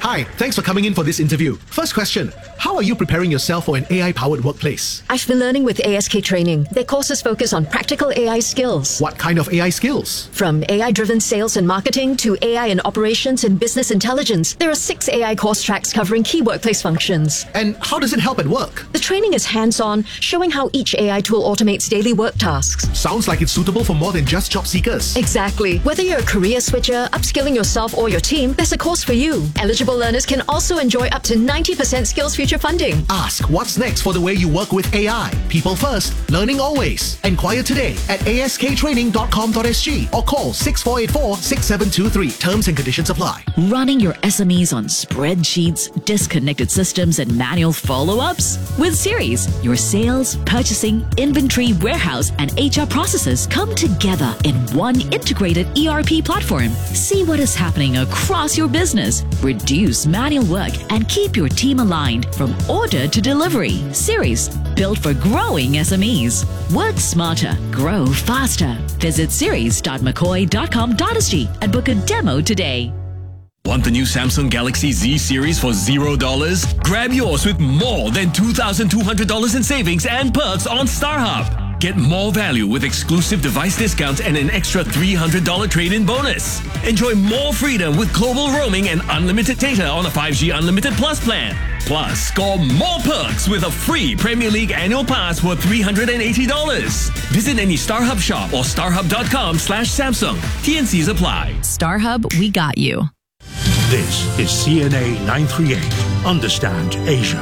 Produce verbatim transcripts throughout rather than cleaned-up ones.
Hi, thanks for coming in for this interview. First question, how are you preparing yourself for an A I-powered workplace? I've been learning with A S K Training. Their courses focus on practical A I skills. What kind of A I skills? From A I-driven sales and marketing to A I in operations and business intelligence, there are six A I course tracks covering key workplace functions. And how does it help at work? The training is hands-on, showing how each A I tool automates daily work tasks. Sounds like it's suitable for more than just job seekers. Exactly. Whether you're a career switcher, upskilling yourself or your team, there's a course for you. Eligible learners can also enjoy up to ninety percent Skills Future funding. Ask what's next for the way you work with A I. People first, learning always. Enquire today at a s k training dot com dot s g or call six four eight four, six seven two three. Terms and conditions apply. Running your S M Es on spreadsheets, disconnected systems, and manual follow-ups? With Series, your sales, purchasing, inventory, warehouse, and H R processes come together in one integrated E R P platform. See what is happening across your business. Reduce manual work and keep your team aligned from order to delivery. Series, built for growing S M Es. Work smarter, grow faster. Visit series dot mccoy dot com dot s g and book a demo today. Want the new Samsung Galaxy Z series for zero dollars? Grab yours with more than two thousand two hundred dollars in savings and perks on StarHub. Get more value with exclusive device discounts and an extra three hundred dollars trade-in bonus. Enjoy more freedom with global roaming and unlimited data on a five G Unlimited Plus plan. Plus, score more perks with a free Premier League annual pass worth three hundred eighty dollars. Visit any StarHub shop or starhub dot com slash Samsung. T and Cs apply. StarHub, we got you. This is C N A nine thirty-eight. Understand Asia.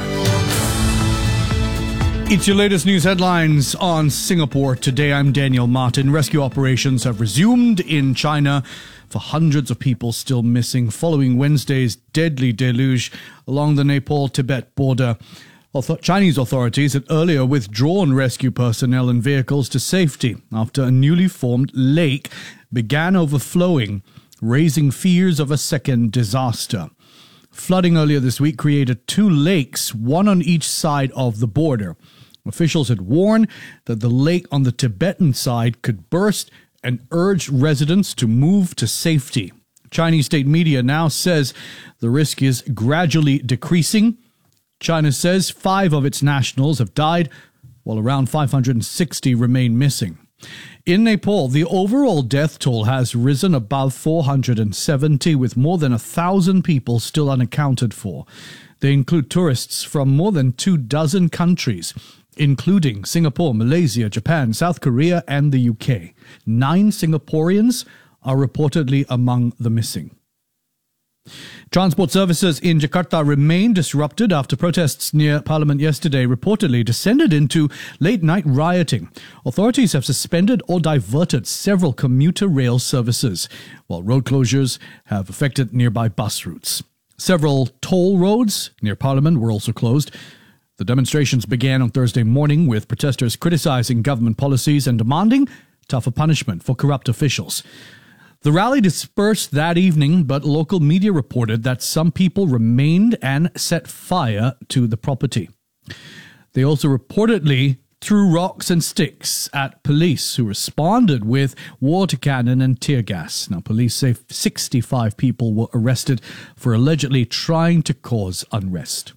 It's your latest news headlines on Singapore Today. I'm Daniel Martin. Rescue operations have resumed in China for hundreds of people still missing following Wednesday's deadly deluge along the Nepal-Tibet border. Chinese authorities had earlier withdrawn rescue personnel and vehicles to safety after a newly formed lake began overflowing, raising fears of a second disaster. Flooding earlier this week created two lakes, one on each side of the border. Officials had warned that the lake on the Tibetan side could burst and urged residents to move to safety. Chinese state media now says the risk is gradually decreasing. China says five of its nationals have died, while around five hundred sixty remain missing. In Nepal, the overall death toll has risen above four hundred seventy, with more than a thousand people still unaccounted for. They include tourists from more than two dozen countries, including Singapore, Malaysia, Japan, South Korea, and the U K. Nine Singaporeans are reportedly among the missing. Transport services in Jakarta remain disrupted after protests near Parliament yesterday reportedly descended into late-night rioting. Authorities have suspended or diverted several commuter rail services, while road closures have affected nearby bus routes. Several toll roads near Parliament were also closed. The demonstrations began on Thursday morning with protesters criticizing government policies and demanding tougher punishment for corrupt officials. The rally dispersed that evening, but local media reported that some people remained and set fire to the property. They also reportedly threw rocks and sticks at police, who responded with water cannon and tear gas. Now, police say sixty-five people were arrested for allegedly trying to cause unrest.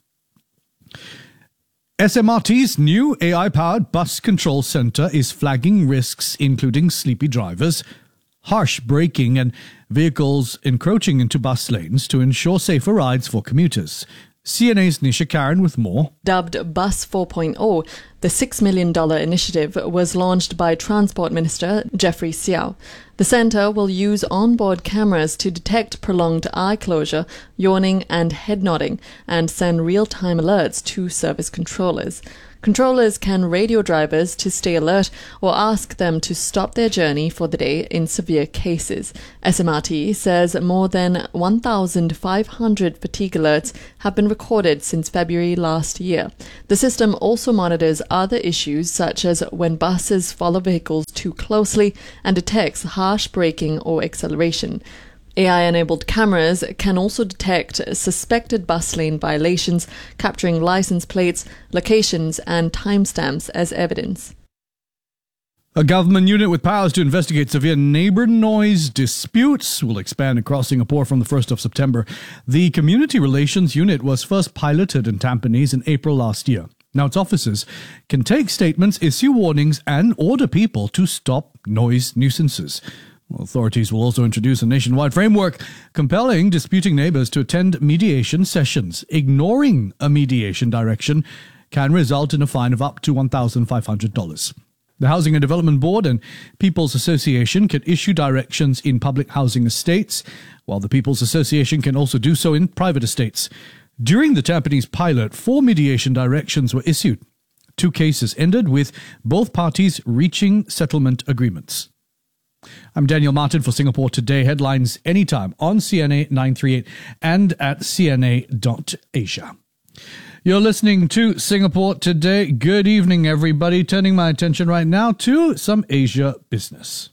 S M R T's new A I-powered bus control center is flagging risks including sleepy drivers, harsh braking, and vehicles encroaching into bus lanes to ensure safer rides for commuters. C N A's Nisha Karen with more. Dubbed Bus four point oh, the six million dollars initiative was launched by Transport Minister Jeffrey Xiao. The centre will use onboard cameras to detect prolonged eye closure, yawning and head nodding, and send real-time alerts to service controllers. Controllers can radio drivers to stay alert or ask them to stop their journey for the day in severe cases. S M R T says more than one thousand five hundred fatigue alerts have been recorded since February last year. The system also monitors other issues such as when buses follow vehicles too closely and detects harsh braking or acceleration. A I-enabled cameras can also detect suspected bus lane violations, capturing license plates, locations, and timestamps as evidence. A government unit with powers to investigate severe neighbor noise disputes will expand across Singapore from the first of September. The Community Relations Unit was first piloted in Tampines in April last year. Now, its officers can take statements, issue warnings, and order people to stop noise nuisances. Authorities will also introduce a nationwide framework compelling disputing neighbors to attend mediation sessions. Ignoring a mediation direction can result in a fine of up to one thousand five hundred dollars. The Housing and Development Board and People's Association can issue directions in public housing estates, while the People's Association can also do so in private estates. During the Tampines pilot, four mediation directions were issued. Two cases ended with both parties reaching settlement agreements. I'm Daniel Martin for Singapore Today. Headlines anytime on C N A nine thirty-eight and at c n a dot asia. You're listening to Singapore Today. Good evening, everybody. Turning my attention right now to some Asia business.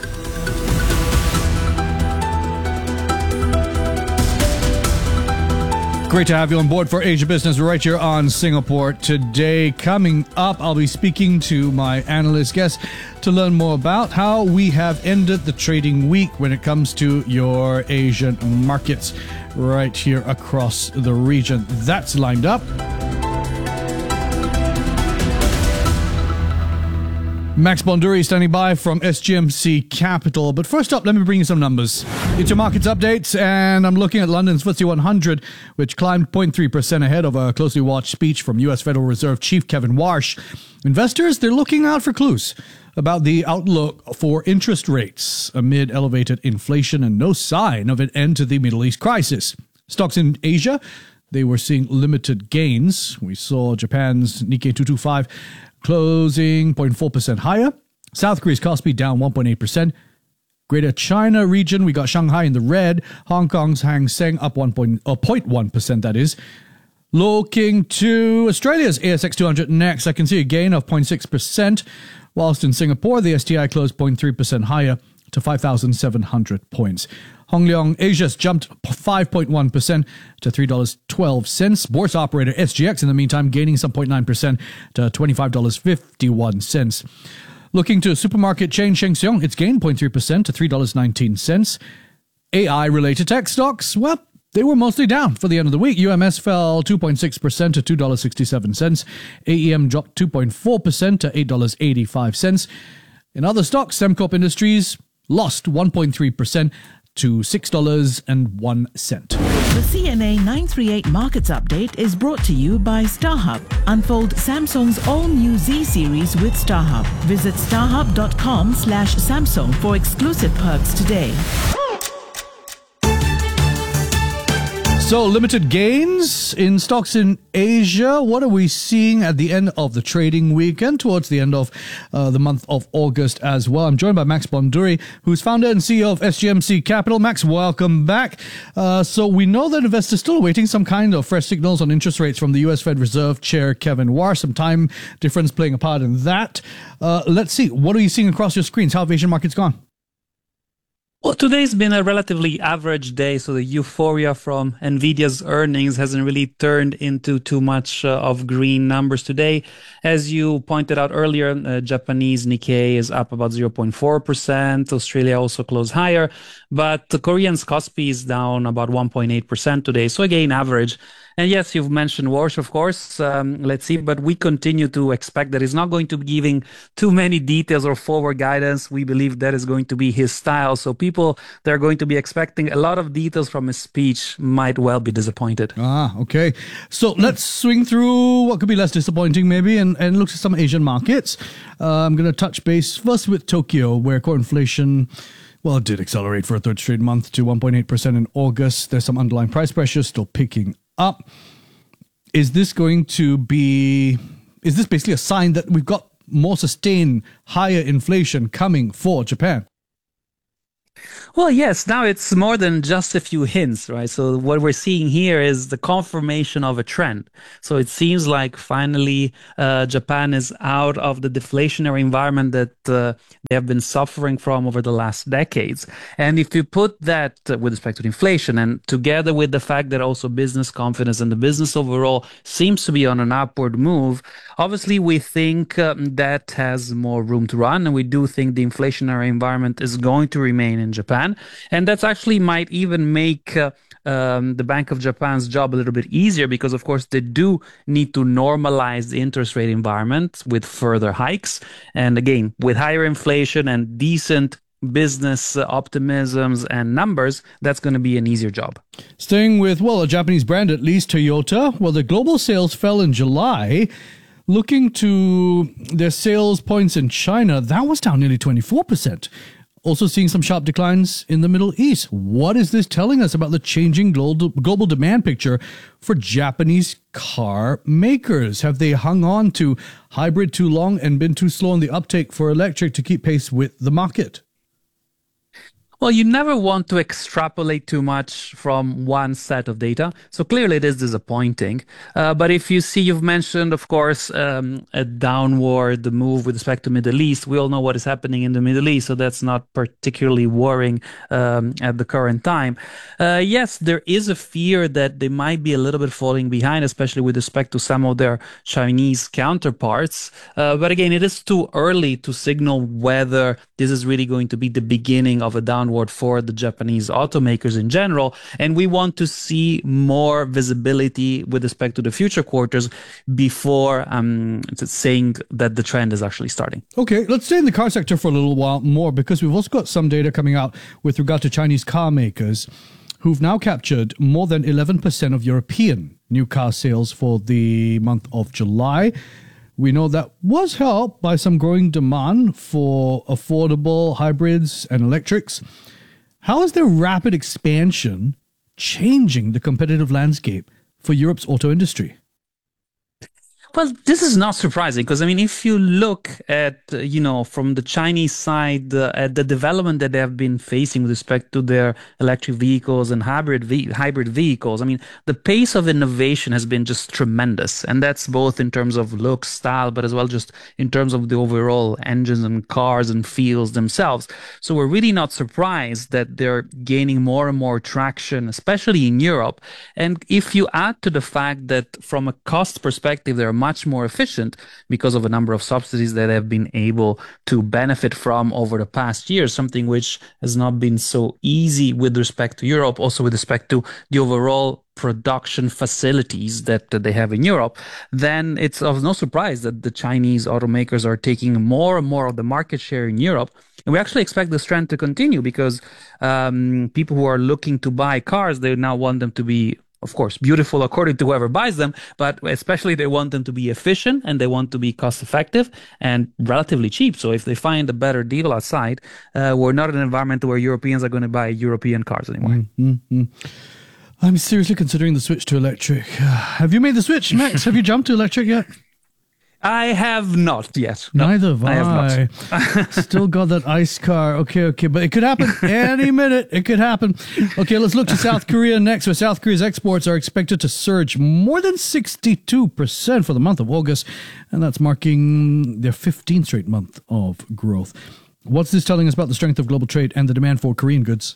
Great to have you on board for Asia Business right here on Singapore Today. Coming up, I'll be speaking to my analyst guest to learn more about how we have ended the trading week when it comes to your Asian markets right here across the region. That's lined up. Max Bonduri standing by from S G M C Capital. But first up, let me bring you some numbers. It's your markets updates, and I'm looking at London's F T S E one hundred, which climbed zero point three percent ahead of a closely watched speech from U S Federal Reserve Chief Kevin Warsh. Investors, they're looking out for clues about the outlook for interest rates amid elevated inflation and no sign of an end to the Middle East crisis. Stocks in Asia, they were seeing limited gains. We saw Japan's Nikkei two twenty-five closing zero point four percent higher. South Korea's Kospi down one point eight percent. Greater China region, we got Shanghai in the red. Hong Kong's Hang Seng up one point, oh, zero point one percent, that is. Looking to Australia's A S X two hundred next, I can see a gain of zero point six percent. Whilst in Singapore, the S T I closed zero point three percent higher to five thousand seven hundred points. Hong Leong Asia's jumped five point one percent to three dollars and twelve cents. Bourse operator S G X, in the meantime, gaining some zero point nine percent to twenty-five dollars and fifty-one cents. Looking to supermarket chain Sheng Siong, it's gained zero point three percent to three dollars and nineteen cents. A I-related tech stocks, well, they were mostly down for the end of the week. U M S fell two point six percent to two dollars and sixty-seven cents. A E M dropped two point four percent to eight dollars and eighty-five cents. In other stocks, Sembcorp Industries lost one point three percent to six dollars and one cent. The C N A nine thirty-eight Markets Update is brought to you by StarHub. Unfold Samsung's all-new Z series with StarHub. Visit starhub.com slash Samsung for exclusive perks today. So, limited gains in stocks in Asia. What are we seeing at the end of the trading week and towards the end of uh, the month of August as well? I'm joined by Max Bonduri, who's founder and C E O of S G M C Capital. Max, welcome back. Uh, so, we know that investors still awaiting some kind of fresh signals on interest rates from the U S Fed Reserve Chair Kevin Warsh. Some time difference playing a part in that. Uh, let's see. What are you seeing across your screens? How have Asian markets gone? Well, today's been a relatively average day, so the euphoria from Nvidia's earnings hasn't really turned into too much uh, of green numbers today. As you pointed out earlier, uh, Japanese Nikkei is up about zero point four percent. Australia also closed higher, but the Korean's Kospi is down about one point eight percent today. So again, average. And yes, you've mentioned Warsh, of course. Um, let's see, but we continue to expect that he's not going to be giving too many details or forward guidance. We believe that is going to be his style. So people that are going to be expecting a lot of details from his speech might well be disappointed. Ah, okay. So let's swing through what could be less disappointing maybe and, and look at some Asian markets. Uh, I'm going to touch base first with Tokyo, where core inflation, well, it did accelerate for a third straight month to one point eight percent in August. There's some underlying price pressure still picking up. Is this going to be, is this basically a sign that we've got more sustained higher inflation coming for Japan? Well, yes, now it's more than just a few hints, right? So what we're seeing here is the confirmation of a trend. So it seems like finally uh, Japan is out of the deflationary environment that uh, they have been suffering from over the last decades. And if you put that uh, with respect to inflation and together with the fact that also business confidence and the business overall seems to be on an upward move, obviously we think um, that has more room to run. And we do think the inflationary environment is going to remain in Japan. And that's actually might even make uh, um, the Bank of Japan's job a little bit easier because, of course, they do need to normalize the interest rate environment with further hikes. And again, with higher inflation and decent business uh, optimisms and numbers, that's going to be an easier job. Staying with, well, a Japanese brand at least, Toyota. Well, the global sales fell in July. Looking to their sales points in China, that was down nearly twenty-four percent. Also seeing some sharp declines in the Middle East. What is this telling us about the changing global, global demand picture for Japanese car makers? Have they hung on to hybrid too long and been too slow in the uptake for electric to keep pace with the market? Well, you never want to extrapolate too much from one set of data. So clearly it is disappointing. Uh, but if you see, you've mentioned, of course, um, a downward move with respect to Middle East. We all know what is happening in the Middle East, so that's not particularly worrying um, at the current time. Uh, yes, there is a fear that they might be a little bit falling behind, especially with respect to some of their Chinese counterparts. Uh, but again, it is too early to signal whether this is really going to be the beginning of a downward for the Japanese automakers in general. And we want to see more visibility with respect to the future quarters before um, saying that the trend is actually starting. Okay, let's stay in the car sector for a little while more because we've also got some data coming out with regard to Chinese car makers who've now captured more than eleven percent of European new car sales for the month of July. We know that was helped by some growing demand for affordable hybrids and electrics. How is their rapid expansion changing the competitive landscape for Europe's auto industry? Well, this is not surprising because, I mean, if you look at, uh, you know, from the Chinese side, uh, at the development that they have been facing with respect to their electric vehicles and hybrid ve- hybrid vehicles, I mean, the pace of innovation has been just tremendous. And that's both in terms of look, style, but as well just in terms of the overall engines and cars and feels themselves. So we're really not surprised that they're gaining more and more traction, especially in Europe. And if you add to the fact that from a cost perspective, they're much more efficient because of a number of subsidies that have been able to benefit from over the past years, something which has not been so easy with respect to Europe, also with respect to the overall production facilities that, that they have in Europe, then it's of no surprise that the Chinese automakers are taking more and more of the market share in Europe. And we actually expect this trend to continue because um, people who are looking to buy cars, they now want them to be, of course, beautiful according to whoever buys them, but especially they want them to be efficient and they want to be cost effective and relatively cheap. So if they find a better deal outside, uh, we're not in an environment where Europeans are going to buy European cars anymore. Mm-hmm. I'm seriously considering the switch to electric. Have you made the switch, Max? Have you jumped to electric yet? I have not yet. No, Neither have I. I have not. Still got that ICE car. Okay, okay. But it could happen any minute. It could happen. Okay, let's look to South Korea next, where South Korea's exports are expected to surge more than sixty-two percent for the month of August. And that's marking their fifteenth straight month of growth. What's this telling us about the strength of global trade and the demand for Korean goods?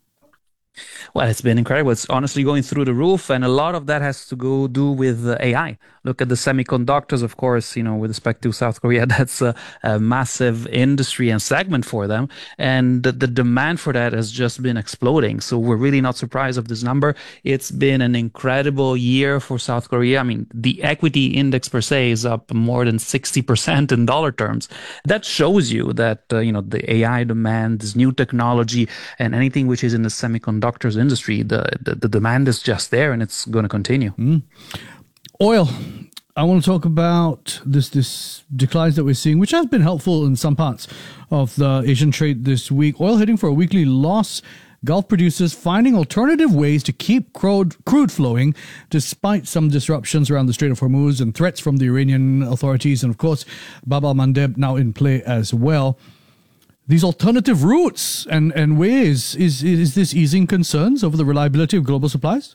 Well, it's been incredible. It's honestly going through the roof, and a lot of that has to go do with uh, A I. Look at the semiconductors, of course, you know, with respect to South Korea, that's a, a massive industry and segment for them. And the, the demand for that has just been exploding. So we're really not surprised of this number. It's been an incredible year for South Korea. I mean, the equity index per se is up more than sixty percent in dollar terms. That shows you that, uh, you know, the A I demand, this new technology, and anything which is in the semiconductors industry, the, the, the demand is just there and it's going to continue. Mm. Oil. I want to talk about this this declines that we're seeing, which has been helpful in some parts of the Asian trade this week. Oil heading for a weekly loss. Gulf producers finding alternative ways to keep crude, crude flowing despite some disruptions around the Strait of Hormuz and threats from the Iranian authorities. And of course, Bab al-Mandeb now in play as well. these alternative routes and, and ways. Is, is this easing concerns over the reliability of global supplies?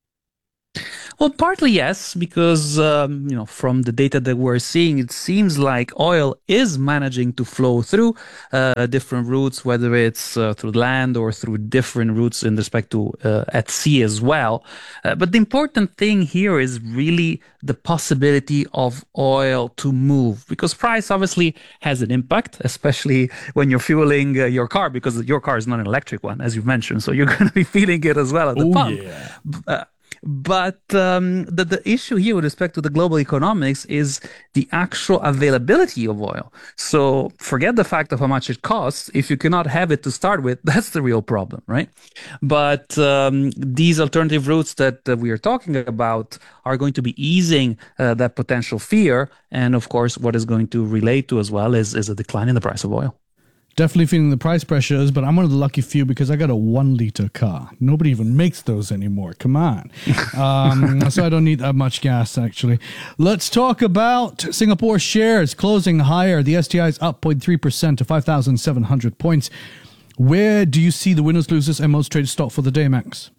Well, partly yes, because um, you know, from the data that we're seeing, it seems like oil is managing to flow through uh, different routes, whether it's uh, through land or through different routes in respect to uh, at sea as well. Uh, but the important thing here is really the possibility of oil to move, because price obviously has an impact, especially when you're fueling uh, your car, because your car is not an electric one, as you mentioned, so you're going to be feeling it as well at the oh, pump. Yeah. Uh, But um, the, the issue here with respect to the global economics is the actual availability of oil. So forget the fact of how much it costs. If you cannot have it to start with, that's the real problem, right? But um, these alternative routes that uh, we are talking about are going to be easing uh, that potential fear. And of course, what is going to relate to as well is, is a decline in the price of oil. Definitely feeling the price pressures, but I'm one of the lucky few because I got a one liter car. Nobody even makes those anymore. Come on. Um, so I don't need that much gas, actually. Let's talk about Singapore shares closing higher. The S T I is up zero point three percent to five thousand seven hundred points. Where do you see the winners, losers, and most traded stock for the day, Max?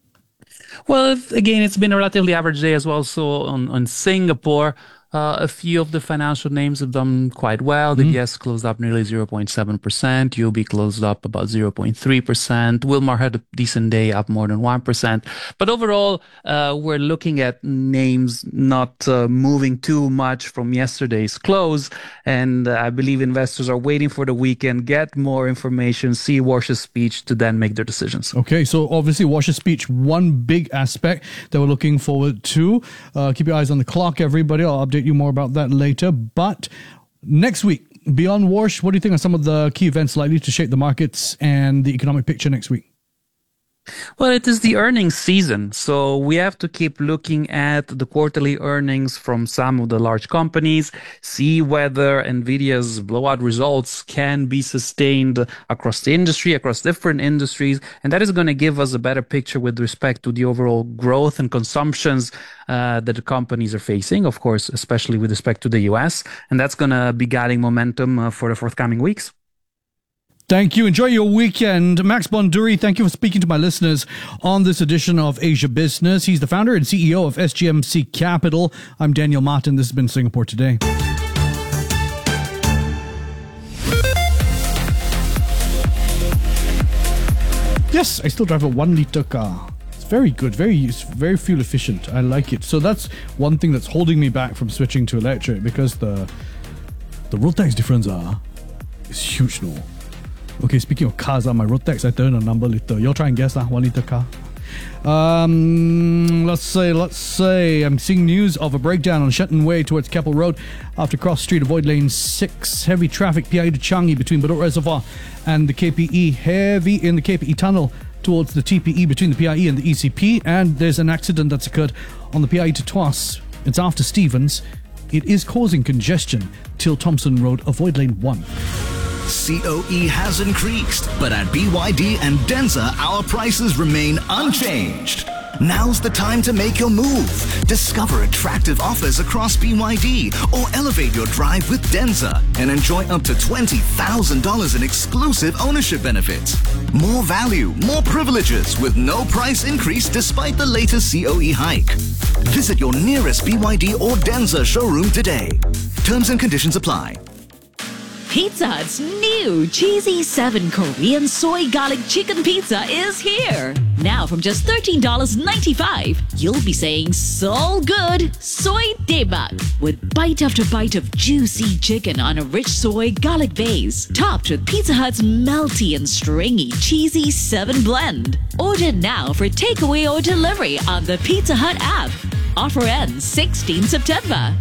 Well, again, it's been a relatively average day as well. So on, on Singapore, Uh, a few of the financial names have done quite well. The Mm-hmm. D B S closed up nearly zero point seven percent. U O B closed up about zero point three percent. Wilmar had a decent day, up more than one percent. But overall, uh, we're looking at names not uh, moving too much from yesterday's close. And uh, I believe investors are waiting for the weekend, get more information, see Warsh's speech to then make their decisions. Okay, so obviously Warsh's speech, one big aspect that we're looking forward to. Uh, keep your eyes on the clock, everybody. I'll update you more about that later. But next week, beyond Warsh, what do you think are some of the key events likely to shape the markets and the economic picture next week? Well, it is the earnings season, so we have to keep looking at the quarterly earnings from some of the large companies, see whether NVIDIA's blowout results can be sustained across the industry, across different industries, and that is going to give us a better picture with respect to the overall growth and consumptions uh, that the companies are facing, of course, especially with respect to the U S, and that's going to be guiding momentum uh, for the forthcoming weeks. Thank you. Enjoy your weekend. Max Bonduri, thank you for speaking to my listeners on this edition of Asia Business. He's the founder and C E O of S G M C Capital. I'm Daniel Martin. This has been Singapore Today. Yes, I still drive a one liter car. It's very good, very it's very fuel efficient. I like it. So that's one thing that's holding me back from switching to electric, because the the road tax difference are is huge, no. Okay, speaking of cars, uh, my road tax, I turn a number later. Y'all try and guess, uh, one liter car. Um, let's say, let's say, I'm seeing news of a breakdown on Shenton Way towards Keppel Road after cross street, avoid lane six. Heavy traffic, P I E to Changi between Bedok Reservoir and the K P E. Heavy in the K P E tunnel towards the T P E between the P I E and the E C P. And there's an accident that's occurred on the P I E to Tuas. It's after Stevens. It is causing congestion till Thompson Road, avoid lane one. C O E has increased, but at B Y D and Denza, our prices remain unchanged. Now's the time to make your move. Discover attractive offers across B Y D or elevate your drive with Denza and enjoy up to twenty thousand dollars in exclusive ownership benefits. More value, more privileges with no price increase despite the latest C O E hike. Visit your nearest B Y D or Denza showroom today. Terms and conditions apply. Pizza Hut's new Cheesy seven Korean Soy Garlic Chicken Pizza is here. Now from just thirteen dollars and ninety-five cents, you'll be saying so good, soy daebak, with bite after bite of juicy chicken on a rich soy garlic base, topped with Pizza Hut's melty and stringy Cheesy seven blend. Order now for takeaway or delivery on the Pizza Hut app. Offer ends sixteenth September.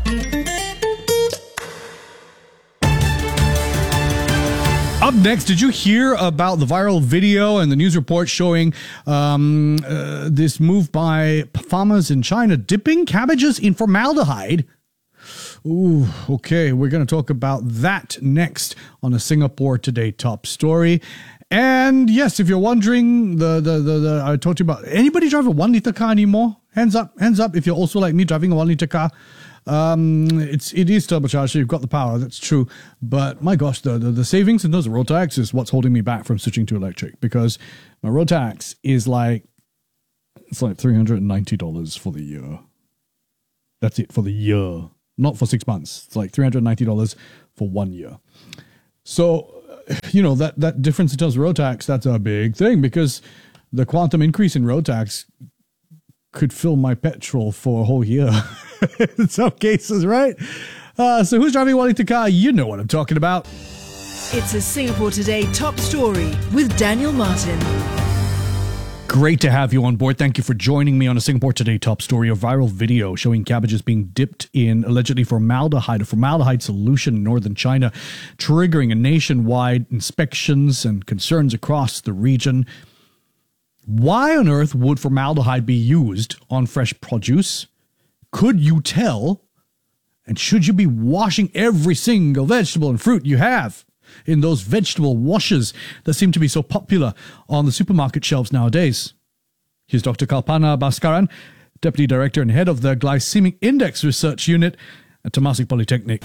Up next, did you hear about the viral video and the news report showing um, uh, this move by farmers in China dipping cabbages in formaldehyde? Ooh, okay, we're going to talk about that next on a Singapore Today top story. And yes, if you're wondering, the, the, the, the I told you about, anybody drive a one liter car anymore? Hands up, hands up if you're also like me driving a one liter car. Um, it's it is turbocharged, so you've got the power. That's true. But my gosh, the the, the savings in those road tax is what's holding me back from switching to electric, because my road tax is like it's like three hundred and ninety dollars for the year. That's it for the year, not for six months. It's like three hundred and ninety dollars for one year. So, you know, that, that difference in terms of road tax, that's a big thing, because the quantum increase in road tax could fill my petrol for a whole year in some cases, right? Uh, so who's driving Wellington car? You know what I'm talking about. It's a Singapore Today top story with Daniel Martin. Great to have you on board. Thank you for joining me on a Singapore Today top story. A viral video showing cabbages being dipped in allegedly formaldehyde, a formaldehyde solution in northern China, triggering a nationwide inspections and concerns across the region. Why on earth would formaldehyde be used on fresh produce? Could you tell? And should you be washing every single vegetable and fruit you have in those vegetable washes that seem to be so popular on the supermarket shelves nowadays? Here's Doctor Kalpana Bhaskaran, Deputy Director and Head of the Glycemic Index Research Unit at Temasek Polytechnic.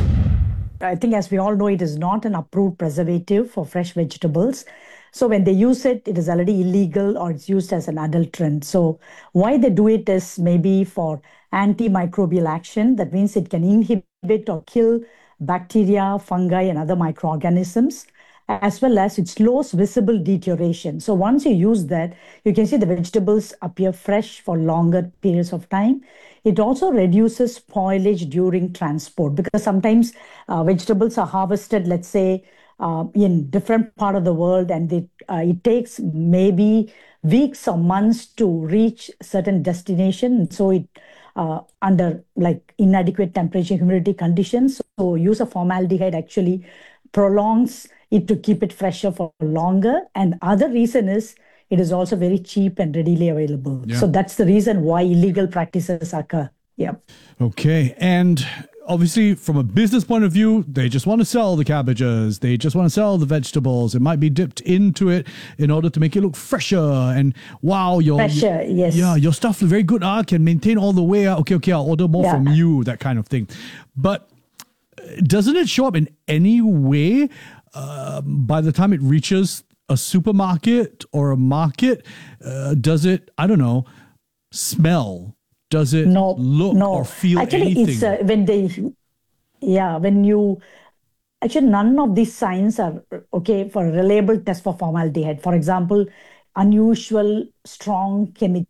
I think, as we all know, it is not an approved preservative for fresh vegetables. So when they use it, it is already illegal, or it's used as an adulterant. So why they do it is maybe for antimicrobial action. That means it can inhibit or kill bacteria, fungi, and other microorganisms, as well as it slows visible deterioration. So once you use that, you can see the vegetables appear fresh for longer periods of time. It also reduces spoilage during transport, because sometimes uh, vegetables are harvested, let's say, uh, in different part of the world, and they, uh, it takes maybe weeks or months to reach certain destination. So it Uh, under like inadequate temperature, humidity conditions. So use of formaldehyde actually prolongs it to keep it fresher for longer. And other reason is it is also very cheap and readily available. Yeah. So that's the reason why illegal practices occur. Yeah. Okay. And obviously, from a business point of view, they just want to sell the cabbages. They just want to sell the vegetables. It might be dipped into it in order to make it look fresher. And wow, your fresher, yes, yeah, your stuff is very good. Ah, can maintain all the way. Okay, okay, I'll order more yeah. from you. That kind of thing. But doesn't it show up in any way uh, by the time it reaches a supermarket or a market? Uh, does it? I don't know. Smell. Does it no, look no. or feel actually, anything? It's uh, when they, yeah, when you, actually none of these signs are okay for a reliable test for formaldehyde. For example, unusual, strong chemical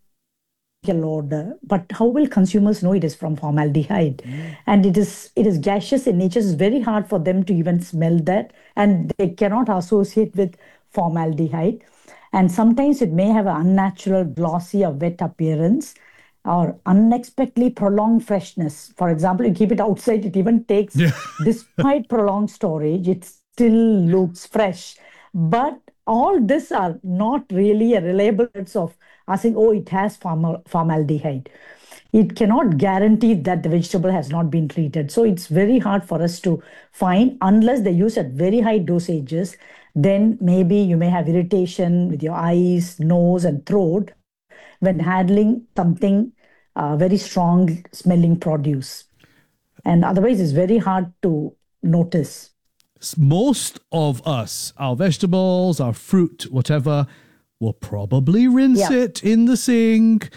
odor. But how will consumers know it is from formaldehyde? Mm. And it is it is gaseous in nature. It's very hard for them to even smell that, and they cannot associate with formaldehyde. And sometimes it may have an unnatural, glossy or wet appearance, or unexpectedly prolonged freshness. For example, you keep it outside, it even takes, yeah. despite prolonged storage, it still looks fresh. But all this are not really a reliable sense of asking, oh, it has formal, formaldehyde. It cannot guarantee that the vegetable has not been treated. So it's very hard for us to find, unless they use at very high dosages. Then maybe you may have irritation with your eyes, nose, and throat when handling something uh, very strong smelling produce. And otherwise, it's very hard to notice. Most of us, our vegetables, our fruit, whatever, will probably rinse yeah. it in the sink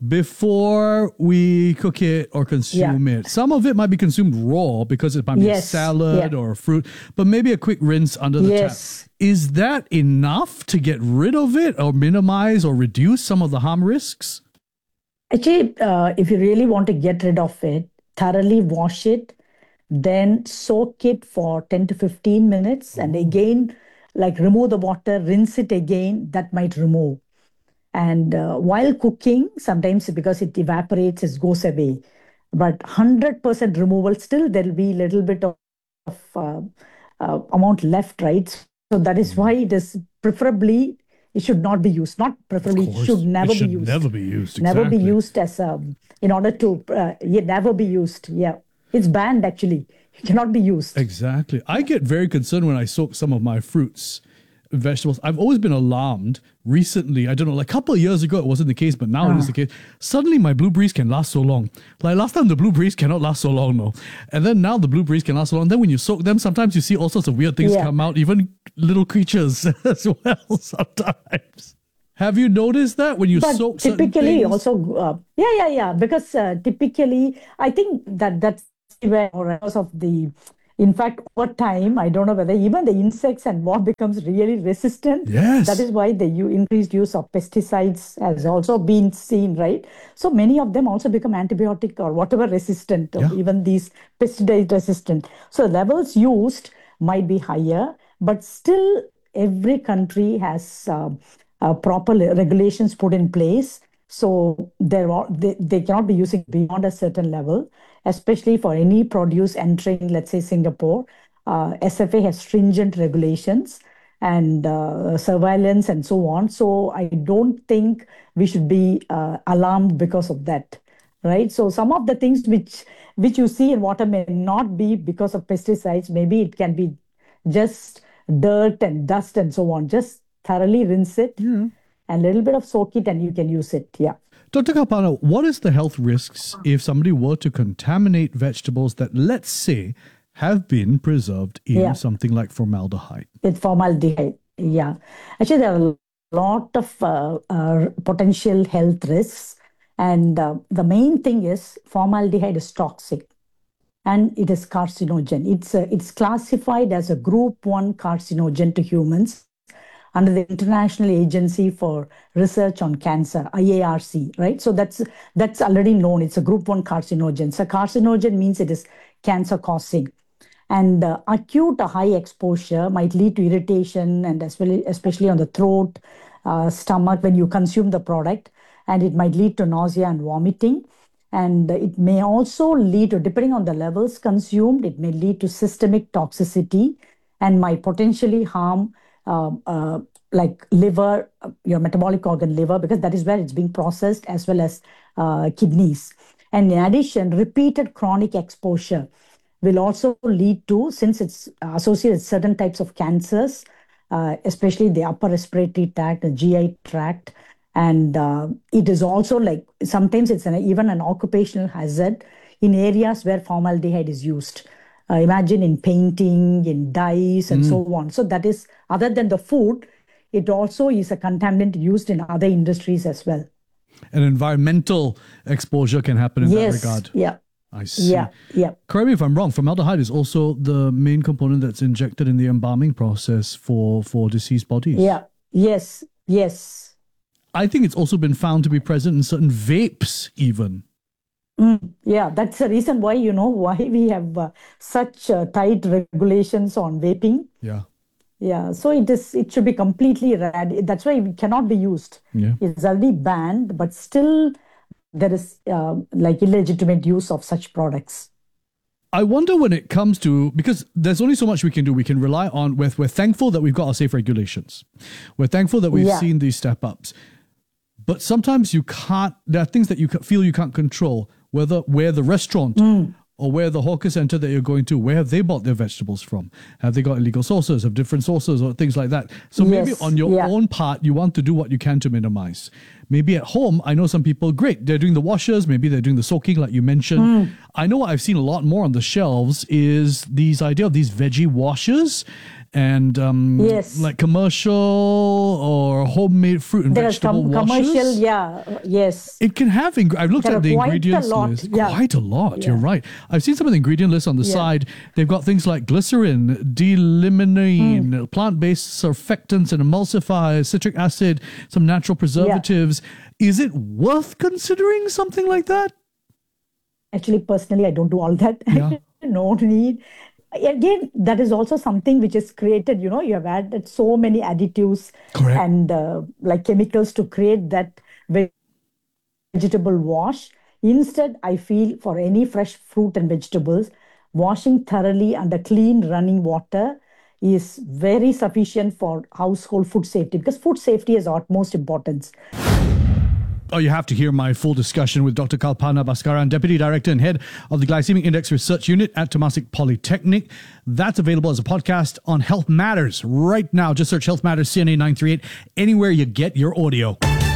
before we cook it or consume yeah. it. Some of it might be consumed raw because it might be yes. a salad yeah. or a fruit, but maybe a quick rinse under the yes. tap. Is that enough to get rid of it or minimize or reduce some of the harm risks? Actually, uh, if you really want to get rid of it, thoroughly wash it, then soak it for ten to fifteen minutes, and again, like remove the water, rinse it again, that might remove. And uh, while cooking, sometimes because it evaporates, it goes away. But one hundred percent removal, still there will be a little bit of, of uh, uh, amount left, right? So that is why it is preferably, it should not be used. Not preferably, it should never it should be used. never be used, Never exactly. be used as a, in order to, uh, yeah, never be used, yeah. It's banned, actually. It cannot be used. Exactly. I get very concerned when I soak some of my fruits vegetables. I've always been alarmed recently. I don't know, like a couple of years ago, it wasn't the case, but now uh. it is the case. Suddenly, my blueberries can last so long. Like last time, the blueberries cannot last so long, no. And then now the blueberries can last so long. Then when you soak them, sometimes you see all sorts of weird things yeah. come out, even little creatures as well sometimes. Have you noticed that when you but soak typically also, uh, yeah, yeah, yeah. Because uh, typically, I think that that's where because of the, in fact, over time, I don't know whether even the insects and what becomes really resistant. Yes. That is why the u- increased use of pesticides has also been seen, right? So many of them also become antibiotic or whatever resistant, yeah. or even these pesticide resistant. So levels used might be higher, but still every country has uh, uh, proper regulations put in place. So there are, they, they cannot be using beyond a certain level, especially for any produce entering, let's say, Singapore. Uh, S F A has stringent regulations and uh, surveillance and so on. So I don't think we should be uh, alarmed because of that, right? So some of the things which which you see in water may not be because of pesticides. Maybe it can be just dirt and dust and so on. Just thoroughly rinse it. Yeah. A little bit of soak it and you can use it. Yeah. Doctor Kapana, what is the health risks if somebody were to contaminate vegetables that, let's say, have been preserved in yeah. something like formaldehyde? With formaldehyde, yeah. Actually, there are a lot of uh, uh, potential health risks. And uh, the main thing is formaldehyde is toxic and it is carcinogen. It's, uh, it's classified as a group one carcinogen to humans under the International Agency for Research on Cancer, I A R C, right? So that's that's already known. It's a group one carcinogen. So carcinogen means it is cancer causing. And uh, acute or high exposure might lead to irritation and especially, especially on the throat, uh, stomach when you consume the product. And it might lead to nausea and vomiting. And it may also lead to, depending on the levels consumed, it may lead to systemic toxicity and might potentially harm Uh, uh, like liver, uh, your metabolic organ liver, because that is where it's being processed, as well as uh, kidneys. And in addition, repeated chronic exposure will also lead to, since it's associated with certain types of cancers, uh, especially the upper respiratory tract, the G I tract, and uh, it is also like, sometimes it's an, even an occupational hazard in areas where formaldehyde is used. Uh, imagine in painting, in dyes, and mm. so on. So that is, other than the food, it also is a contaminant used in other industries as well. And environmental exposure can happen in yes, that regard. Yeah. I see. Yeah, yeah. Correct me if I'm wrong. Formaldehyde is also the main component that's injected in the embalming process for, for deceased bodies. Yeah. Yes. Yes. I think it's also been found to be present in certain vapes even. Mm, yeah, that's the reason why, you know, why we have uh, such uh, tight regulations on vaping. Yeah. Yeah, so it is. It should be completely rad. That's why it cannot be used. Yeah. It's already banned, but still there is uh, like illegitimate use of such products. I wonder when it comes to, because there's only so much we can do. We can rely on, with, we're thankful that we've got our safe regulations. We're thankful that we've Yeah. seen these step ups. But sometimes you can't, there are things that you ca- feel you can't control, whether where the restaurant Mm. or where the hawker center that you're going to, where have they bought their vegetables from? Have they got illegal sources, of different sources or things like that? So maybe Yes, on your yeah. own part, you want to do what you can to minimize. Maybe at home, I know some people, great, they're doing the washers, maybe they're doing the soaking like you mentioned. Mm. I know what I've seen a lot more on the shelves is these idea of these veggie washers and um, Yes. like commercial or homemade fruit and There's vegetable com- washers. commercial, yeah, uh, yes. It can have, ing- I've looked There at are the quite a ingredients lot, list. yeah. Quite a lot, you're Yeah. right. I've seen some of the ingredient lists on the Yeah. side. They've got things like glycerin, D-limonene, Mm. plant-based surfactants and emulsifiers, citric acid, some natural preservatives. Is it worth considering something like that? Actually, personally, I don't do all that. Yeah. No need. Again, that is also something which is created, you know, you have added so many additives Correct. and uh, like chemicals to create that ve- vegetable wash. Instead, I feel for any fresh fruit and vegetables, washing thoroughly under clean running water is very sufficient for household food safety, because food safety is utmost importance. Oh, you have to hear my full discussion with Doctor Kalpana Bhaskaran, Deputy Director and Head of the Glycemic Index Research Unit at Temasek Polytechnic. That's available as a podcast on Health Matters right now. Just search Health Matters C N A nine thirty-eight anywhere you get your audio.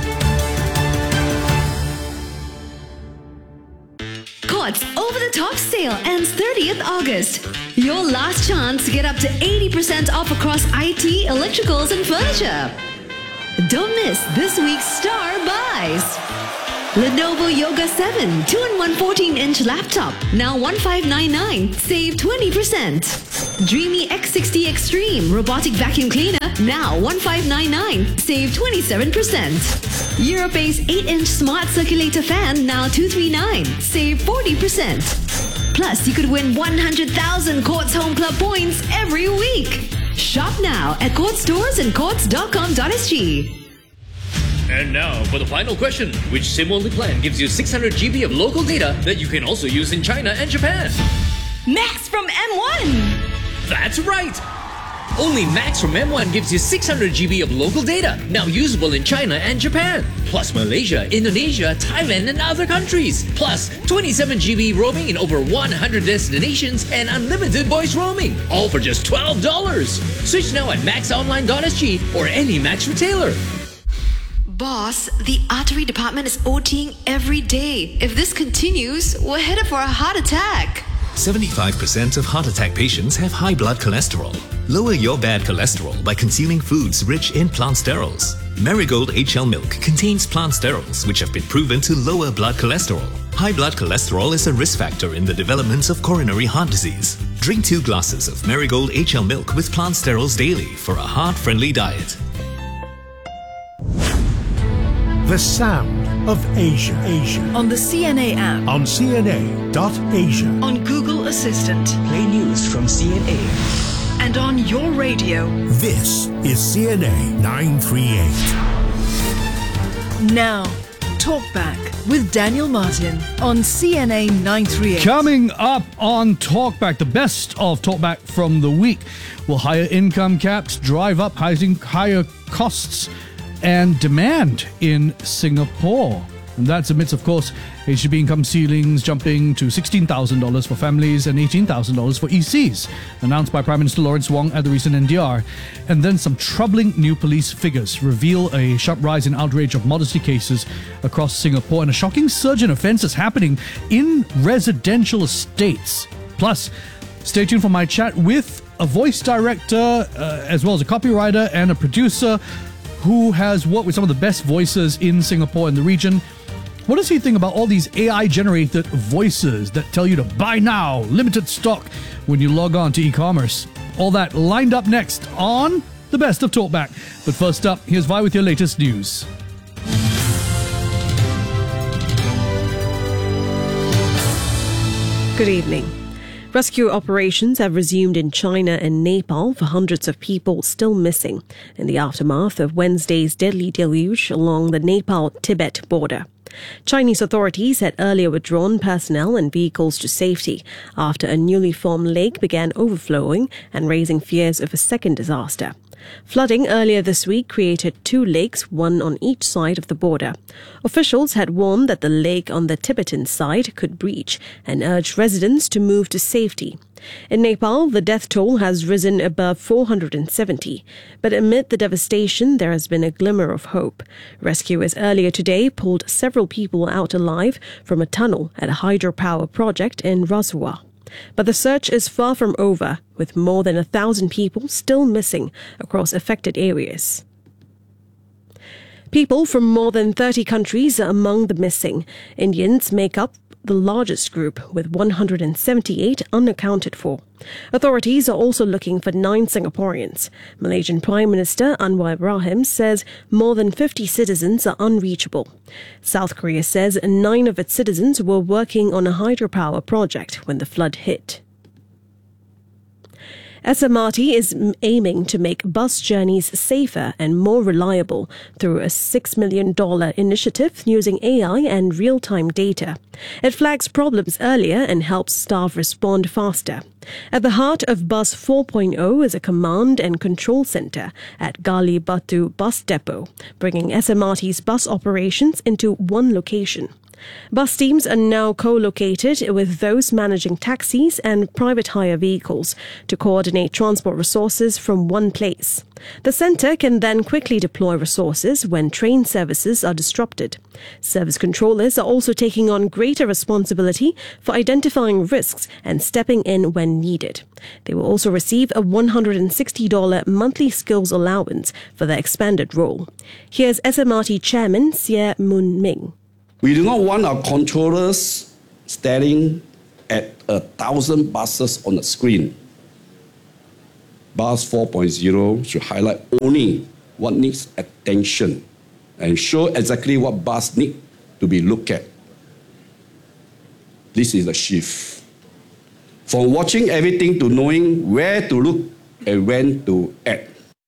Courts Over the Top sale ends thirtieth August. Your last chance to get up to eighty percent off across I T, electricals, and furniture. Don't miss this week's star buys. Lenovo Yoga seven two in one fourteen-inch laptop, now one five nine nine, save twenty percent. Dreamy X sixty Extreme robotic vacuum cleaner, now one five nine nine, save twenty-seven percent. Europace eight-inch smart circulator fan, now two three nine, save forty percent. Plus, you could win one hundred thousand Courts Home Club points every week. Shop now at Courts stores and courts dot com dot s g. And now for the final question. Which SIM-only plan gives you six hundred gigabytes of local data that you can also use in China and Japan? Max from M one! That's right! Only Max from M one gives you six hundred gigabytes of local data, now usable in China and Japan. Plus Malaysia, Indonesia, Thailand, and other countries. Plus twenty-seven gigabytes roaming in over one hundred destinations and unlimited voice roaming. All for just twelve dollars. Switch now at max online dot s g or any Max retailer. Boss, the artery department is OTing every day. If this continues, we're headed for a heart attack. seventy-five percent of heart attack patients have high blood cholesterol. Lower your bad cholesterol by consuming foods rich in plant sterols. Marigold H L milk contains plant sterols which have been proven to lower blood cholesterol. High blood cholesterol is a risk factor in the development of coronary heart disease. Drink two glasses of Marigold H L milk with plant sterols daily for a heart-friendly diet. The sound of Asia. Asia. On the C N A app. On C N A dot asia. On Google Assistant. Play news from C N A. And on your radio. This is C N A nine thirty-eight. Now, Talkback with Daniel Martin on C N A nine thirty-eight. Coming up on Talkback, the best of Talkback from the week. Will higher income caps drive up higher costs and demand in Singapore? And that's amidst, of course, H D B income ceilings jumping to sixteen thousand dollars for families and eighteen thousand dollars for E Cs, announced by Prime Minister Lawrence Wong at the recent N D R. And then some troubling new police figures reveal a sharp rise in outrage of modesty cases across Singapore and a shocking surge in offences happening in residential estates. Plus, stay tuned for my chat with a voice director, uh, as well as a copywriter and a producer who has worked with some of the best voices in Singapore and the region. What does he think about all these A I-generated voices that tell you to buy now, limited stock, when you log on to e-commerce? All that lined up next on the best of Talkback. But first up, here's Vi with your latest news. Good evening. Rescue operations have resumed in China and Nepal for hundreds of people still missing in the aftermath of Wednesday's deadly deluge along the Nepal-Tibet border. Chinese authorities had earlier withdrawn personnel and vehicles to safety after a newly formed lake began overflowing and raising fears of a second disaster. Flooding earlier this week created two lakes, one on each side of the border. Officials had warned that the lake on the Tibetan side could breach and urged residents to move to safety. In Nepal, the death toll has risen above four hundred seventy, but amid the devastation, there has been a glimmer of hope. Rescuers earlier today pulled several people out alive from a tunnel at a hydropower project in Rasua. But the search is far from over, with more than a thousand people still missing across affected areas. People from more than thirty countries are among the missing. Indians make up the largest group, with one hundred seventy-eight unaccounted for. Authorities are also looking for nine Singaporeans. Malaysian Prime Minister Anwar Ibrahim says more than fifty citizens are unreachable. South Korea says nine of its citizens were working on a hydropower project when the flood hit. S M R T is aiming to make bus journeys safer and more reliable through a six million dollars initiative using A I and real-time data. It flags problems earlier and helps staff respond faster. At the heart of Bus four point oh is a command and control centre at Gali Batu Bus Depot, bringing S M R T's bus operations into one location. Bus teams are now co-located with those managing taxis and private hire vehicles to coordinate transport resources from one place. The centre can then quickly deploy resources when train services are disrupted. Service controllers are also taking on greater responsibility for identifying risks and stepping in when needed. They will also receive a one hundred sixty dollars monthly skills allowance for their expanded role. Here's S M R T Chairman Xie Mun Ming. We do not want our controllers staring at a thousand buses on the screen. Bus four point oh should highlight only what needs attention and show exactly what bus need to be looked at. This is the shift. From watching everything to knowing where to look and when to act.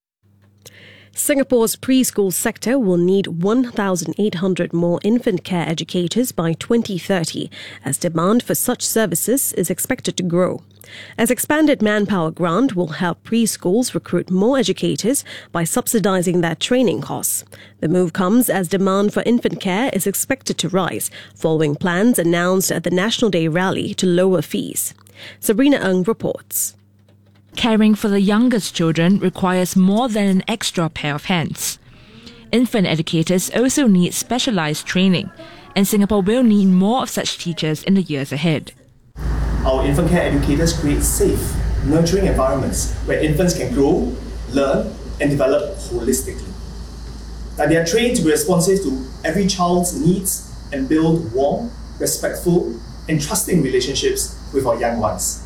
Singapore's preschool sector will need one thousand eight hundred more infant care educators by twenty thirty, as demand for such services is expected to grow. An expanded manpower grant will help preschools recruit more educators by subsidizing their training costs. The move comes as demand for infant care is expected to rise, following plans announced at the National Day rally to lower fees. Sabrina Ng reports. Caring for the youngest children requires more than an extra pair of hands. Infant educators also need specialized training, and Singapore will need more of such teachers in the years ahead. Our infant care educators create safe, nurturing environments where infants can grow, learn, and develop holistically. That they are trained to be responsive to every child's needs and build warm, respectful, and trusting relationships with our young ones.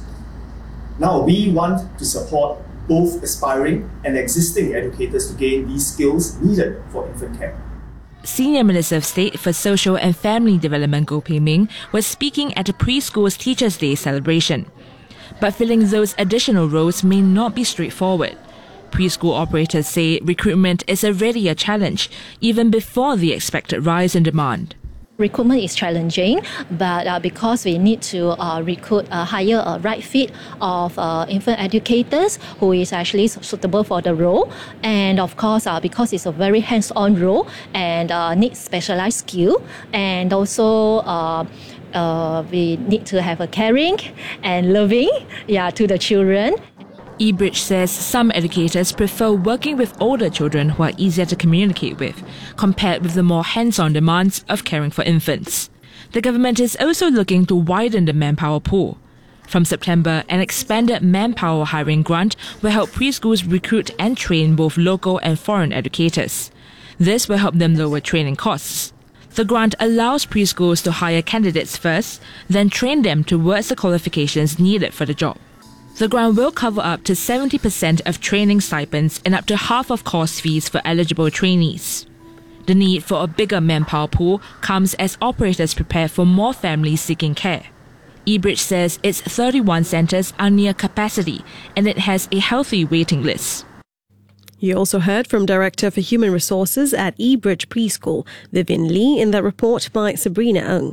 Now, we want to support both aspiring and existing educators to gain these skills needed for infant care. Senior Minister of State for Social and Family Development Goh Pei Ming was speaking at a preschool's Teachers' Day celebration. But filling those additional roles may not be straightforward. Preschool operators say recruitment is already a challenge, even before the expected rise in demand. Recruitment is challenging, but uh, because we need to uh, recruit a higher uh, right fit of uh, infant educators who is actually suitable for the role, and of course uh, because it's a very hands-on role and uh, needs specialized skill, and also uh, uh, we need to have a caring and loving yeah, to the children. eBridge says some educators prefer working with older children who are easier to communicate with, compared with the more hands-on demands of caring for infants. The government is also looking to widen the manpower pool. From September, an expanded manpower hiring grant will help preschools recruit and train both local and foreign educators. This will help them lower training costs. The grant allows preschools to hire candidates first, then train them towards the qualifications needed for the job. The grant will cover up to seventy percent of training stipends and up to half of course fees for eligible trainees. The need for a bigger manpower pool comes as operators prepare for more families seeking care. eBridge says its thirty-one centres are near capacity and it has a healthy waiting list. You also heard from Director for Human Resources at eBridge Preschool, Vivian Lee, in that report by Sabrina Ng.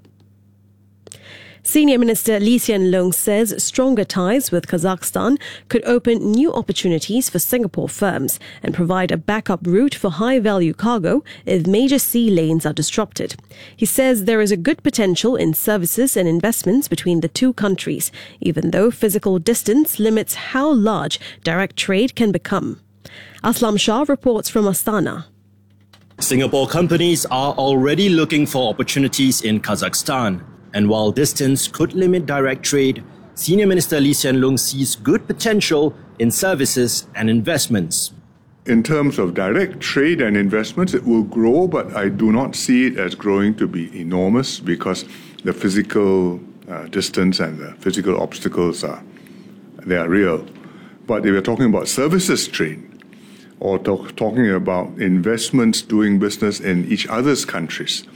Senior Minister Lee Hsien Loong says stronger ties with Kazakhstan could open new opportunities for Singapore firms and provide a backup route for high-value cargo if major sea lanes are disrupted. He says there is a good potential in services and investments between the two countries, even though physical distance limits how large direct trade can become. Aslam Shah reports from Astana. Singapore companies are already looking for opportunities in Kazakhstan. And while distance could limit direct trade, Senior Minister Lee Hsien Loong sees good potential in services and investments. In terms of direct trade and investments, it will grow, but I do not see it as growing to be enormous because the physical uh, distance and the physical obstacles are, they are real. But if we're talking about services trade or talk, talking about investments doing business in each other's countries,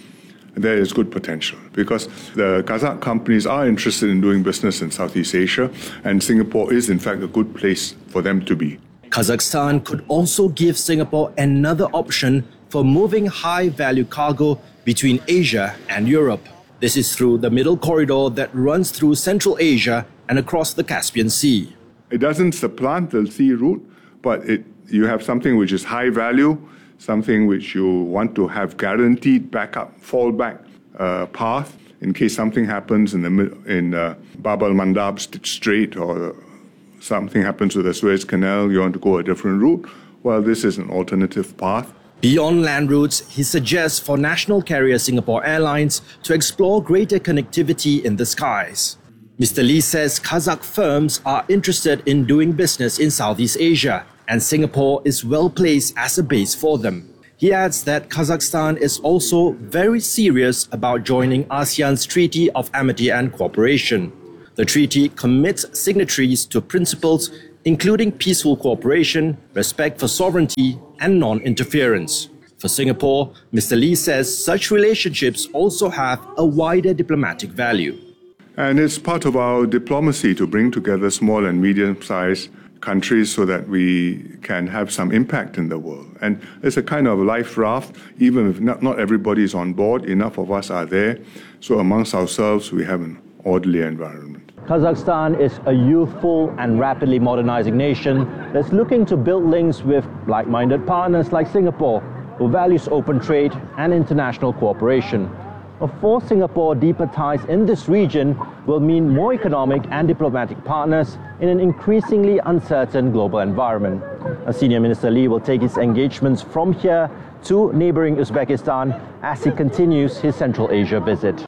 there is good potential because the Kazakh companies are interested in doing business in Southeast Asia, and Singapore is, in fact, a good place for them to be. Kazakhstan could also give Singapore another option for moving high-value cargo between Asia and Europe. This is through the middle corridor that runs through Central Asia and across the Caspian Sea. It doesn't supplant the sea route, but it, you have something which is high value, something which you want to have guaranteed backup, fallback uh, path in case something happens in the in uh, Bab al-Mandab Strait or something happens with the Suez Canal, you want to go a different route. Well, this is an alternative path. Beyond land routes, he suggests for national carrier Singapore Airlines to explore greater connectivity in the skies. Mister Lee says Kazakh firms are interested in doing business in Southeast Asia, and Singapore is well placed as a base for them. He adds that Kazakhstan is also very serious about joining ASEAN's Treaty of Amity and Cooperation. The treaty commits signatories to principles including peaceful cooperation, respect for sovereignty, and non-interference. For Singapore, Mister Lee says such relationships also have a wider diplomatic value. And it's part of our diplomacy to bring together small and medium-sized countries so that we can have some impact in the world. And it's a kind of life raft, even if not, not everybody is on board, enough of us are there. So amongst ourselves, we have an orderly environment. Kazakhstan is a youthful and rapidly modernizing nation that's looking to build links with like-minded partners like Singapore, who values open trade and international cooperation. For Singapore, deeper ties in this region will mean more economic and diplomatic partners in an increasingly uncertain global environment. A Senior Minister Lee will take his engagements from here to neighboring Uzbekistan as he continues his Central Asia visit.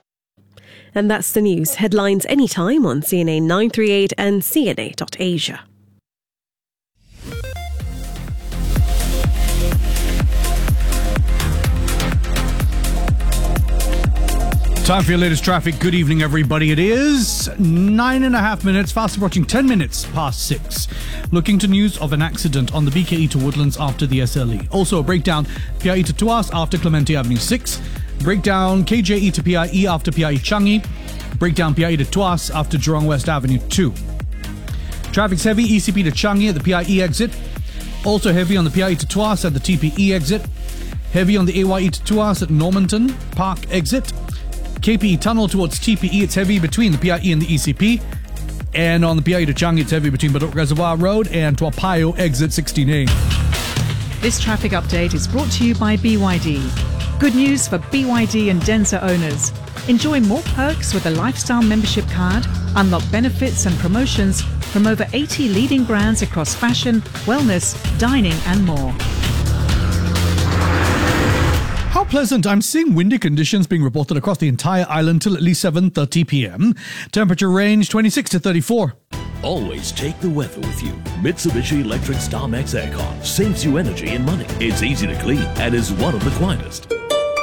And that's the news. Headlines anytime on C N A nine three eight and C N A dot asia. Time for your latest traffic. Good evening, everybody. It is nine and a half minutes, fast approaching ten minutes past six. Looking to news of an accident on the B K E to Woodlands after the S L E. Also a breakdown P I E to Tuas after Clementi Avenue six. Breakdown K J E to P I E after P I E Changi. Breakdown P I E to Tuas after Jurong West Avenue two. Traffic's heavy E C P to Changi at the P I E exit. Also heavy on the P I E to Tuas at the T P E exit. Heavy on the A Y E to Tuas at Normanton Park exit. K P E tunnel towards T P E, it's heavy between the P I E and the E C P. And on the P I E to Changi, it's heavy between Bedok Reservoir Road and Tua Payoh exit sixteen A. This traffic update is brought to you by B Y D. Good news for B Y D and Denza owners. Enjoy more perks with a lifestyle membership card, unlock benefits and promotions from over eighty leading brands across fashion, wellness, dining and more. How pleasant. I'm seeing windy conditions being reported across the entire island till at least seven thirty p.m. Temperature range twenty-six to thirty-four. Always take the weather with you. Mitsubishi Electric StarMax Aircon saves you energy and money. It's easy to clean and is one of the quietest.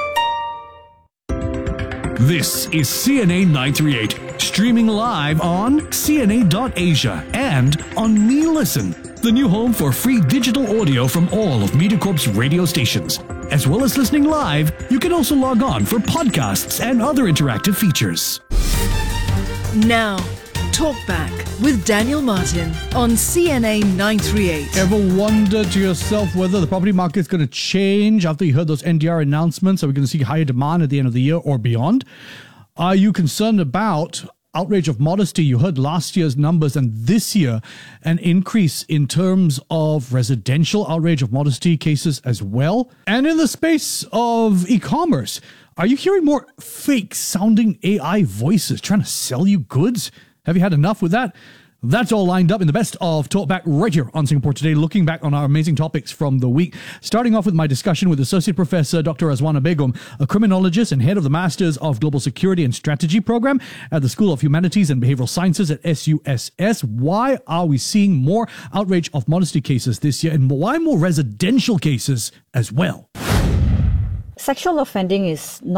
This is C N A nine three eight, streaming live on C N A dot asia and on Me Listen, the new home for free digital audio from all of MediaCorp's radio stations. As well as listening live, you can also log on for podcasts and other interactive features. Now, Talk Back with Daniel Martin on C N A nine three eight. Ever wonder to yourself whether the property market is going to change after you heard those N D R announcements? Are we going to see higher demand at the end of the year or beyond? Are you concerned about outrage of modesty? You heard last year's numbers and this year an increase in terms of residential outrage of modesty cases as well. And in the space of e-commerce, are you hearing more fake sounding A I voices trying to sell you goods? Have you had enough with that? That's all lined up in the best of Talkback right here on Singapore Today, looking back on our amazing topics from the week. Starting off with my discussion with Associate Professor Doctor Azwana Begum, a criminologist and head of the Masters of Global Security and Strategy program at the School of Humanities and Behavioral Sciences at S U S S. Why are we seeing more outrage of modesty cases this year, and why more residential cases as well? Sexual offending is not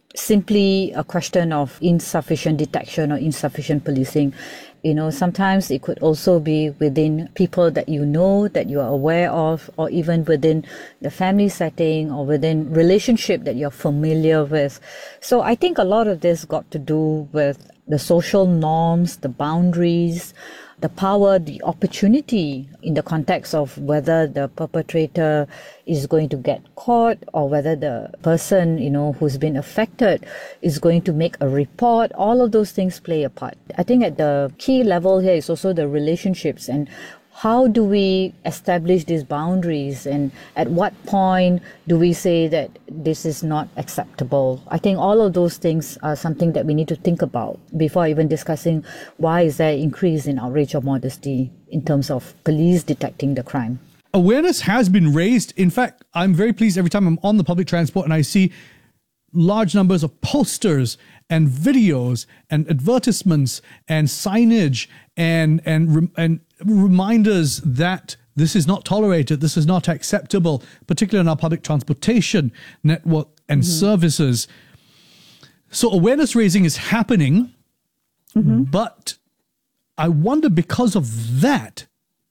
simply a question of insufficient detection or insufficient policing. You know, sometimes it could also be within people that you know, that you are aware of, or even within the family setting or within relationship that you're familiar with. So I think a lot of this got to do with the social norms, the boundaries, the power, the opportunity in the context of whether the perpetrator is going to get caught or whether the person, you know, who's been affected is going to make a report. All of those things play a part. I think at the key level here is also the relationships and how do we establish these boundaries, and at what point do we say that this is not acceptable? I think all of those things are something that we need to think about before even discussing why is there an increase in outrage or modesty in terms of police detecting the crime. Awareness has been raised. In fact, I'm very pleased every time I'm on the public transport and I see large numbers of posters and videos and advertisements and signage and and and reminders that this is not tolerated, this is not acceptable, particularly in our public transportation network and mm-hmm. services. So awareness raising is happening, mm-hmm. but I wonder, because of that,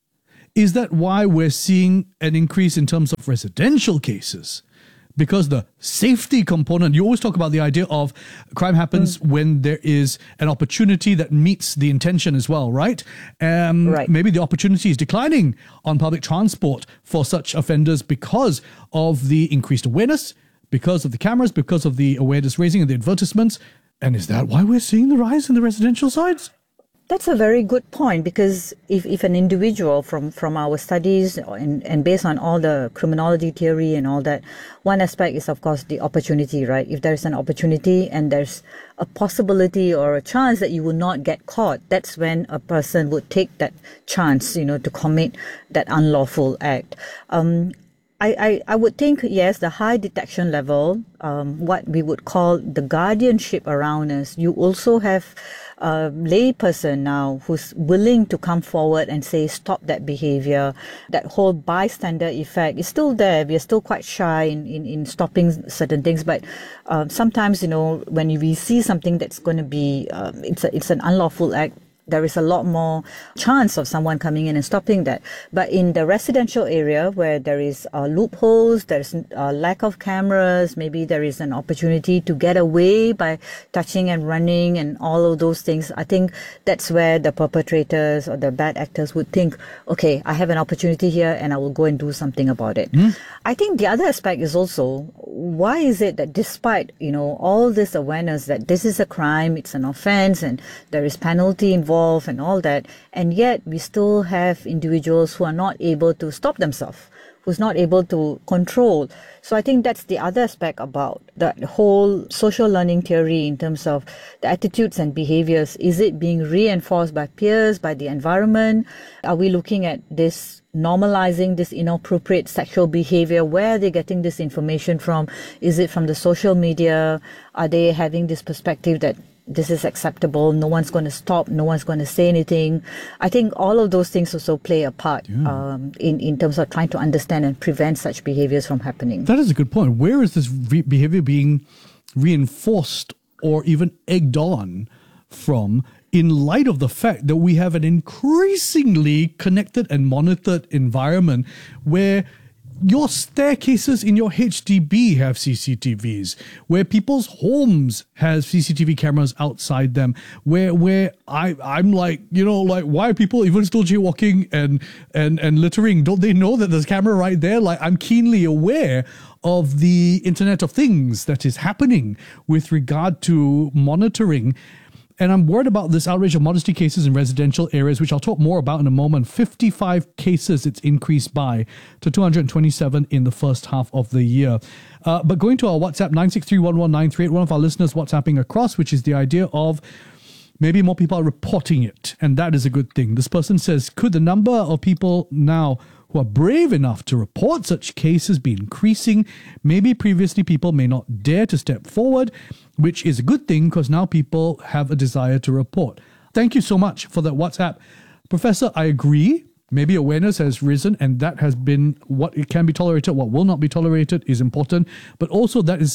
is that why we're seeing an increase in terms of residential cases? Because the safety component, you always talk about the idea of crime happens mm. when there is an opportunity that meets the intention as well, right? Um, right. Maybe the opportunity is declining on public transport for such offenders because of the increased awareness, because of the cameras, because of the awareness raising and the advertisements. And is that why we're seeing the rise in the residential sides? That's a very good point, because if, if an individual from, from our studies and, and based on all the criminology theory and all that, one aspect is, of course, the opportunity, right? If there's an opportunity and there's a possibility or a chance that you will not get caught, that's when a person would take that chance, you know, to commit that unlawful act. Um, I, I, I would think, yes, the high detection level, um, what we would call the guardianship around us. You also have a layperson now who's willing to come forward and say, stop that behavior. That whole bystander effect is still there. We are still quite shy in, in, in stopping certain things. But uh, sometimes, you know, when we see something that's going to be, um, it's a, it's an unlawful act, there is a lot more chance of someone coming in and stopping that. But in the residential area where there is uh, loopholes, there's a lack of cameras, maybe there is an opportunity to get away by touching and running and all of those things, I think that's where the perpetrators or the bad actors would think, okay, I have an opportunity here and I will go and do something about it. Mm. I think the other aspect is also, why is it that despite, you know, all this awareness that this is a crime, it's an offense and there is penalty involved and all that, and yet we still have individuals who are not able to stop themselves, who's not able to control. So I think that's the other aspect about the whole social learning theory in terms of the attitudes and behaviors. Is it being reinforced by peers, by the environment? Are we looking at this normalizing this inappropriate sexual behavior? Where are they getting this information from? Is it from the social media? Are they having this perspective that this is acceptable, no one's going to stop, no one's going to say anything? I think all of those things also play a part yeah. um, in, in terms of trying to understand and prevent such behaviors from happening. That is a good point. Where is this re- behavior being reinforced or even egged on from, in light of the fact that we have an increasingly connected and monitored environment where your staircases in your H D B have C C T Vs, where people's homes have C C T V cameras outside them, where where I I'm like, you know, like, why are people even still jaywalking and and and littering? Don't they know that there's a camera right there? Like, I'm keenly aware of the Internet of Things that is happening with regard to monitoring. And I'm worried about this outrage of modesty cases in residential areas, which I'll talk more about in a moment. fifty-five cases it's increased by to two hundred twenty-seven in the first half of the year. Uh, but going to our WhatsApp, nine six three one one nine three eight, one of our listeners WhatsApping across, which is the idea of maybe more people are reporting it. And that is a good thing. This person says, could the number of people now who are brave enough to report such cases be increasing? Maybe previously people may not dare to step forward, which is a good thing because now people have a desire to report. Thank you so much for that WhatsApp. Professor, I agree. Maybe awareness has risen and that has been what it can be tolerated, what will not be tolerated is important. But also that is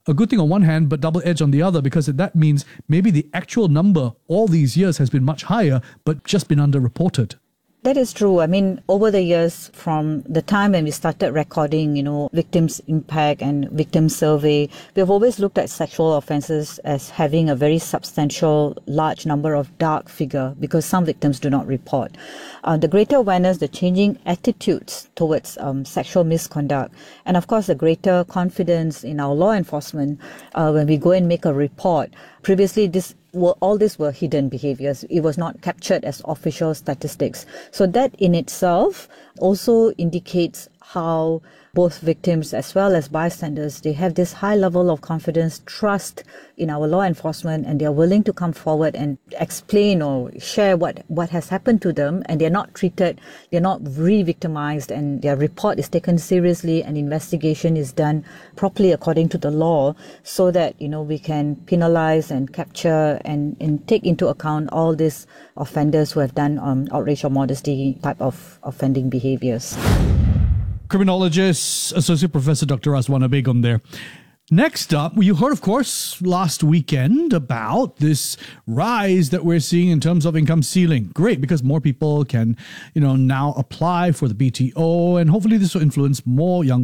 a good thing on one hand, but double-edged on the other, because that means maybe the actual number all these years has been much higher, but just been underreported. That is true. I mean, over the years, from the time when we started recording, you know, victims' impact and victim survey, we have always looked at sexual offences as having a very substantial, large number of dark figure, because some victims do not report. Uh, the greater awareness, the changing attitudes towards um, sexual misconduct, and of course, the greater confidence in our law enforcement uh, when we go and make a report. Previously, this Well, all these were hidden behaviors. It was not captured as official statistics. So that in itself also indicates how both victims as well as bystanders, they have this high level of confidence, trust in our law enforcement, and they're willing to come forward and explain or share what, what has happened to them, and they're not treated, they're not re-victimized, and their report is taken seriously and investigation is done properly according to the law, so that, you know, we can penalize and capture and, and take into account all these offenders who have done um, outrage or modesty type of offending behaviors. Criminologist, Associate Professor Doctor Razwana Begum there. Next up, you heard, of course, last weekend about this rise that we're seeing in terms of income ceiling. Great, because more people can, you know, now apply for the B T O, and hopefully this will influence more young